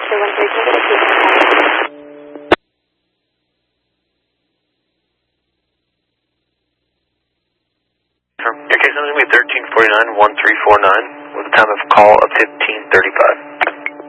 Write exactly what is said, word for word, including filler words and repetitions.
Roger, one thirteen, going to keep on calling. Your case number is going to be thirteen forty-nine, one three four nine with a time of call of fifteen thirty-five.